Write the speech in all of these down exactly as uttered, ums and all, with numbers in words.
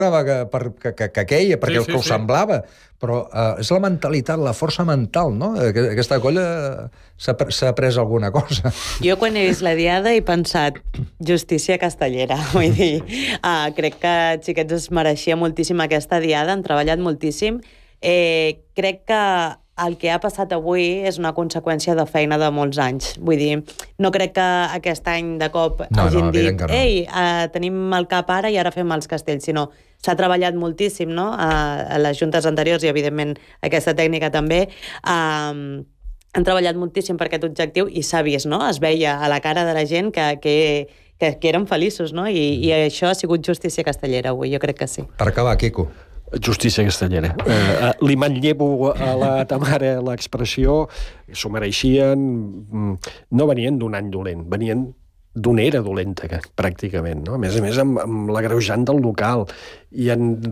per, que, que, que queia, perquè sí, sí, que ho sí. semblava, però uh, és la mentalitat, la força mental, no? Aquesta colla s'ha pres alguna cosa. Jo quan he vist la diada he pensat justícia castellera, vull dir, uh, crec que xiquets es mereixia moltíssim aquesta diada, han treballat moltíssim, eh, crec que el que ha passat avui és una conseqüència de feina de molts anys. Vull dir, no crec que aquest any de cop no, hagin no, dit no. ei, uh, tenim el cap ara i ara fem els castells, sinó s'ha treballat moltíssim, no?, a, a les juntes anteriors i, evidentment, aquesta tècnica també. Uh, han treballat moltíssim per aquest objectiu i s'ha vist, no?, es veia a la cara de la gent que, que, que, que eren feliços, no?, I, i això ha sigut justícia castellera avui, jo crec que sí. Per acabar, Quico. Justícia castellera. Eh, li manllevo a la Tamara l'expressió, s'ho mereixien, no venien d'un any dolent, venien d'una era dolenta, pràcticament, no? A més a més, amb, amb l'agreujant del local, i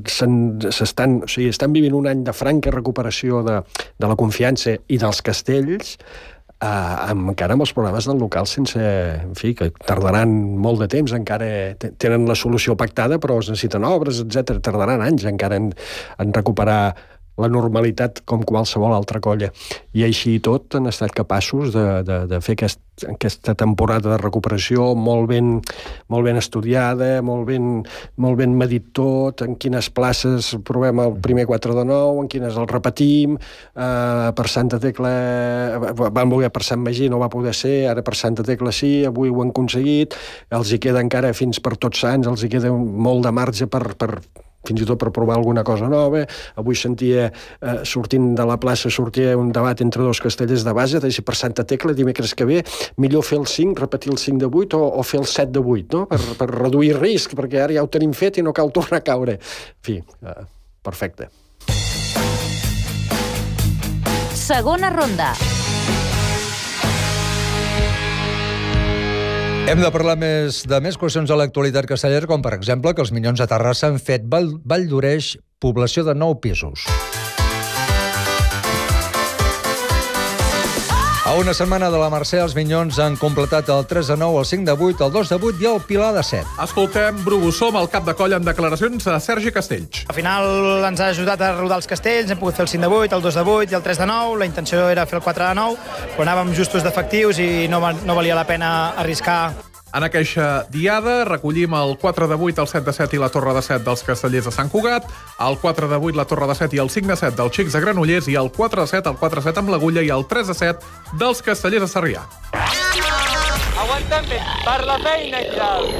s'estan, o sigui, estan vivint un any de franca recuperació de, de la confiança i dels castells, Uh, encara amb els problemes del local sense... En fi, que tardaran molt de temps, encara tenen la solució pactada, però es necessiten obres, etcètera. Tardaran anys encara en, en recuperar la normalitat com qualsevol altra colla. I així i tot han estat capaços de, de, de fer aquest, aquesta temporada de recuperació molt ben, molt ben estudiada, molt ben, molt ben medit tot, en quines places provem el primer quatre de nou, en quines el repetim, eh, per Santa Tecla van voler per Sant Magí, no va poder ser, ara per Santa Tecla sí, avui ho han aconseguit, els hi queda encara fins per Tots Sants, els hi queda molt de marge per... per fins i tot per provar alguna cosa nova. Avui sentia, eh, sortint de la plaça, sortia un debat entre dos castellers de base, de si per Santa Tecla, dimecres que ve, millor fer el cinc, repetir el cinc de vuit o, o fer el set de vuit, no? Per, per reduir risc, perquè ara ja ho tenim fet i no cal tornar a caure. En fi, eh, perfecte. Segona ronda. Hem de parlar més de més qüestions de l'actualitat castellera, com per exemple que els Minyons de Terrassa han fet Vall, Vall d'Oreix població de nou pisos. A una setmana de la Mercè, els Minyons han completat el tres de nou, el cinc de vuit, el dos de vuit i el Pilar de set. Escoltem Bru Bussó, el cap de colla, amb declaracions de Sergi Castells. Al final ens ha ajudat a rodar els castells, hem pogut fer el cinc de vuit, el dos de vuit i el tres de nou. La intenció era fer el quatre de nou, però anàvem justos d'efectius i no, no valia la pena arriscar. En aquesta diada recollim el quatre de vuit, el set de set i la torre de set dels castellers de Sant Cugat, el quatre de vuit, la torre de set i el cinc de set dels xics de Granollers i el quatre de set, el quatre de set amb l'Agulla i el tres de set dels castellers de Sarrià. Aguantem bé, per la feina i tal.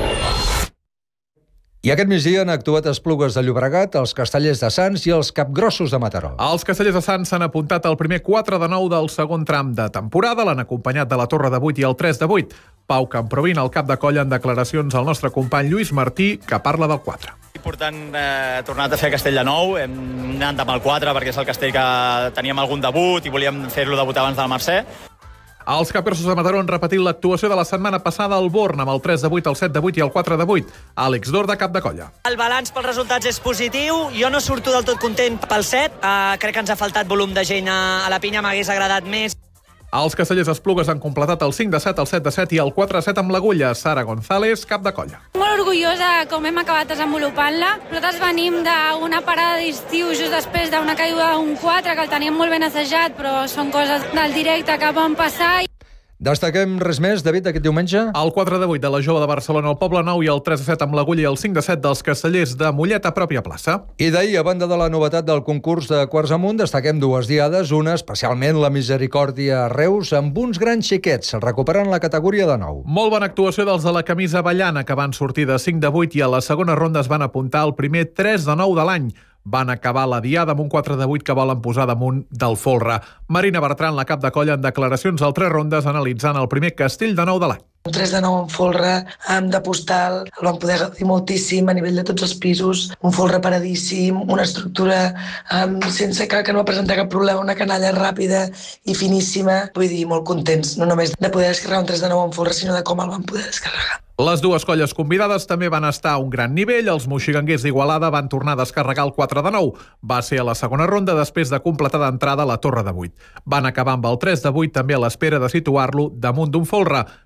I aquest migdia han actuat Esplugues de Llobregat, els Castellers de Sants i els Capgrossos de Mataró. Els Castellers de Sants s'han apuntat al primer quatre de nou del segon tram de temporada, l'han acompanyat de la torre de vuit i el tres de vuit. Pau Camprovin, el cap de colla, en declaracions al nostre company Lluís Martí, que parla del quatre. Important eh, tornat a fer castell de nou, hem anat amb el quatre perquè és el castell que teníem algun debut i volíem fer-lo debutar abans de la Mercè. Els Capgrossos de Mataró han repetit l'actuació de la setmana passada al Born, amb el tres de vuit, el set de vuit i el quatre de vuit. Àlex Dorda, cap de colla. El balanç pels resultats és positiu. Jo no surto del tot content pel set. Uh, crec que ens ha faltat volum de gent a, a la pinya, m'hagués agradat més. Els castellers Esplugues han completat el cinc de set, el set de set i el quatre de set amb l'Agulla. Sara González, cap de colla. Molt orgullosa com hem acabat desenvolupant-la. Nosaltres venim d'una parada d'estiu just després d'una caiguda d'un quatre, que el teníem molt ben assajat, però són coses del directe que van passar. Destaquem res més, David, aquest diumenge? El quatre de vuit de la Jove de Barcelona al Poble Nou i el tres de set amb l'Agulla i el cinc de set dels castellers de Mollet a pròpia plaça. I d'ahir, a banda de la novetat del concurs de Quarts Amunt, destaquem dues diades, una especialment la Misericòrdia a Reus, amb uns grans xiquets, recuperant la categoria de nou. Molt bona actuació dels de la camisa avellana, que van sortir de cinc de vuit i a la segona ronda es van apuntar al primer tres de nou de l'any. Van acabar la diada amb un quatre de vuit que volen posar damunt del folre. Marina Bertran, la cap de colla, en declaracions al tres rondes, analitzant el primer castell de nou de l'any. Un tres de nou en folre, amb de postal, el vam poder gaudir moltíssim a nivell de tots els pisos, un folre paradíssim, una estructura um, sense que, que no va presentar cap problema, una canalla ràpida i finíssima. Vull dir, molt contents, no només de poder descarregar un tres de nou en folre, sinó de com el vam poder descarregar. Les dues colles convidades també van estar a un gran nivell. Els moixiganguers d'Igualada van tornar a descarregar el quatre de nou. Va ser a la segona ronda després de completar d'entrada la torre de vuit. Van acabar amb el tres de vuit també a l'espera de situar-lo damunt d'un folre. Mireia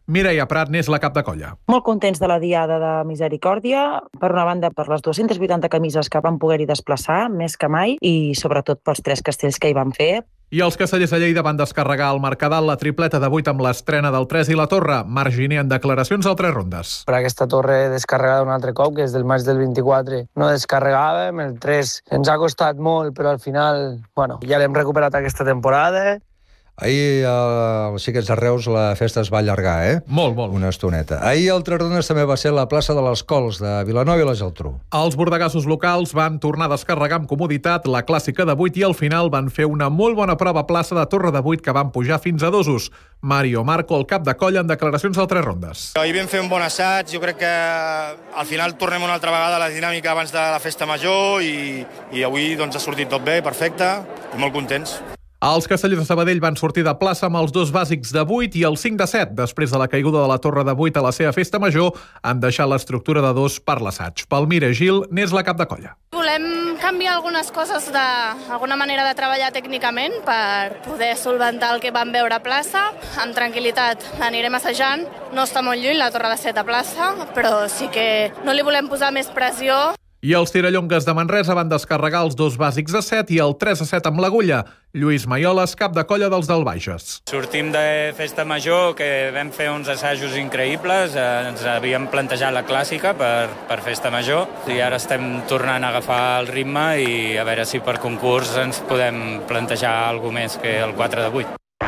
Maria Prat n'és la cap de colla. Molt contents de la Diada de Misericòrdia, per una banda per les dues-centes vuitanta camises que van poder-hi desplaçar, més que mai, i sobretot pels tres castells que hi van fer. I els castellers de Lleida van descarregar al Mercadal la tripleta de vuit amb l'estrena del tres i la Torre. Marc Giner en declaracions al Tres Rondes. Per aquesta torre descarregada un altre cop, que és del maig del vint-i-quatre. No descarregàvem, el tres ens ha costat molt, però al final, bueno, ja l'hem recuperat aquesta temporada. Ahir, als Xiquets de Reus, la festa es va allargar, eh? Molt, molt. Una estoneta. Ahir, el Tres Rondes també va ser la plaça de les Cols, de Vilanova i la Geltrú. Els bordegassos locals van tornar a descarregar amb comoditat la clàssica de vuit i al final van fer una molt bona prova a plaça de Torre de vuit que van pujar fins a dosos. Mario Marco, el cap de colla, en declaracions al Tres Rondes. Ahir vam fer un bon assaig, jo crec que al final tornem una altra vegada a la dinàmica abans de la festa major i, i avui doncs, ha sortit tot bé, perfecte, i molt contents. Els castellers de Sabadell van sortir de plaça amb els dos bàsics de vuit i el cinc de set. Després de la caiguda de la Torre de vuit a la seva festa major, han deixat l'estructura de dos per l'assaig. Palmira Gil n'és la cap de colla. Volem canviar algunes coses d'alguna manera de treballar tècnicament per poder solventar el que vam veure a plaça. Amb tranquil·litat anirem assajant. No està molt lluny la Torre de set a plaça, però sí que no li volem posar més pressió. I els tirallongues de Manresa van descarregar els dos bàsics de set i el tres a set amb l'agulla. Lluís Maioles, cap de colla dels del Bages. Sortim de festa major, que vam fer uns assajos increïbles, ens havíem plantejat la clàssica per, per festa major i ara estem tornant a agafar el ritme i a veure si per concurs ens podem plantejar alguna més que el quatre de vuit.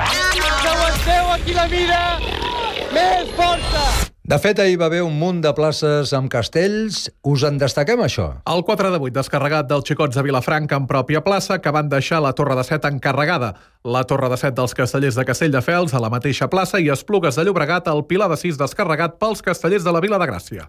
Aguanteu aquí la mira! Més força! De fet, ahir va haver un munt de places amb castells. Us en destaquem, això? El quatre de vuit descarregat dels Xicots de Vilafranca en pròpia plaça, que van deixar la Torre de set encarregada. La Torre de set dels castellers de Castelldefels a la mateixa plaça i Esplugues de Llobregat al Pilar de sis descarregat pels castellers de la Vila de Gràcia.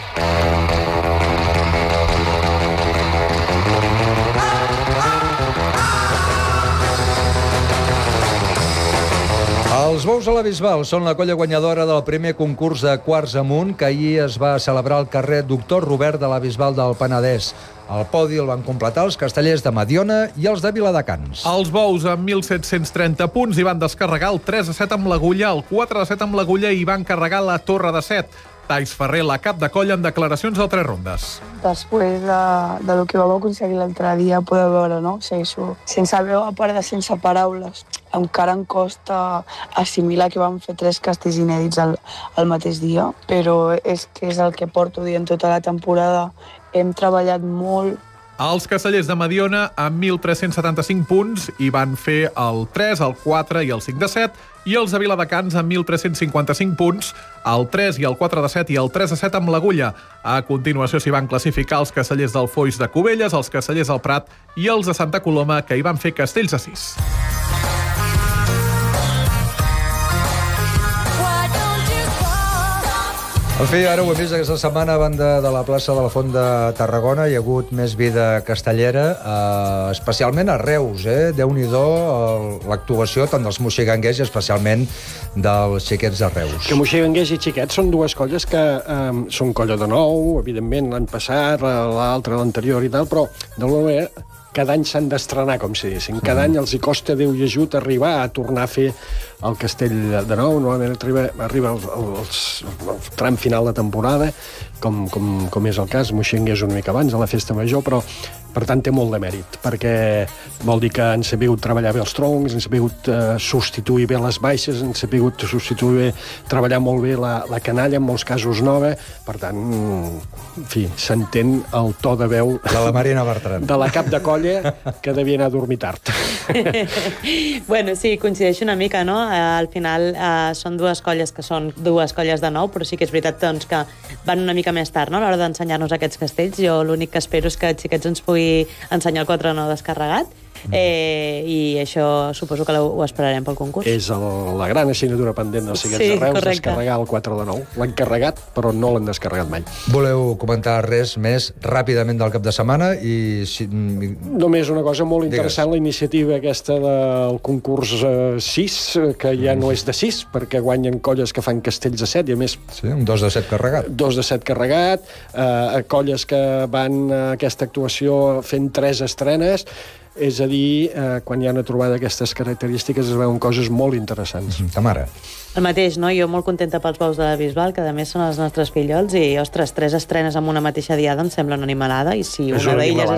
Els Bous a la Bisbal són la colla guanyadora del primer concurs de quarts amunt que ahir es va celebrar al carrer Doctor Robert de la Bisbal del Penedès. El podi el van completar els castellers de Mediona i els de Viladecans. Els Bous amb mil set-cents trenta punts i van descarregar el tres a set amb l'agulla, el quatre a set amb l'agulla i van carregar la Torre de set. Tais Ferrer, la cap de colla, en declaracions al Tres Rondes. Després de, de lo que vam aconseguir l'altre dia, podeu veure, no? Segueixo sense veu, a part de sense paraules. Encara em costa assimilar que vam fer tres castells inèdits al, al mateix dia, però és que és el que porto dient tota la temporada. Hem treballat molt. Els castellers de Mediona amb mil tres-cents setanta-cinc punts i van fer el tres, el quatre i el cinc de set, i els de Viladecans amb mil tres-cents cinquanta-cinc punts, el tres i el quatre de set i el tres a set amb l'agulla. A continuació s'hi van classificar els castellers del Foix de Cubelles, els castellers del Prat i els de Santa Coloma, que hi van fer castells a sis. En fi, ara ho hem vist aquesta setmana a banda de la plaça de la Font de Tarragona. Hi ha hagut més vida castellera, eh, especialment a Reus. Eh? Déu-n'hi-do l'actuació tant dels moxiganguers i especialment dels Xiquets de Reus. Que moxiganguers i xiquets són dues colles que eh, són colla de nou, evidentment l'any passat, l'altre l'anterior i tal, però d'alguna manera cada any s'han d'estrenar, com si diguessin. Cada any els hi costa Déu i ajut arribar a tornar a fer el castell de nou. Normalment arriba, arriba el, el, el, el tram final de temporada, com, com, com és el cas. Moixenguer és una mica abans, a la festa major, però per tant té molt de mèrit, perquè vol dir que han sabut treballar bé els troncs, han sabut eh, substituir bé les baixes, han sabut substituir bé, treballar molt bé la, la canalla, en molts casos nova. Per tant, en fi, s'entén el to de veu de la Marina Bertran, de la cap de colla, que devia anar a dormir tard. Bueno, sí, coincideixo una mica, no? Al final eh, són dues colles que són dues colles de nou, però sí que és veritat doncs, que van una mica més tard, no? A l'hora d'ensenyar-nos aquests castells. Jo l'únic que espero és que els xiquets ens pugui ensenyar el quatre nou descarregat. Eh, i això suposo que ho esperarem pel concurs. És el, la gran assignatura pendent dels Xiquets sí, de Reus, correcte. Descarregar el quatre de nou. L'han carregat, però no l'han descarregat mai. Voleu comentar res més ràpidament del cap de setmana? I si... Només una cosa molt interessant, Digues. La iniciativa aquesta del concurs sis, que ja no és de sis, perquè guanyen colles que fan castells de set, i a més... Sí, un dos de set carregat. Dos de set carregat, eh, colles que van a aquesta actuació fent tres estrenes. És a dir, eh, quan hi ha una trobada d'aquestes característiques es veuen coses molt interessants. Ta mare. El mateix, no? Jo molt contenta pels bous de la Bisbal, que a més són els nostres fillols, i, ostres, tres estrenes en una mateixa diada em sembla una animalada, i si una d'elles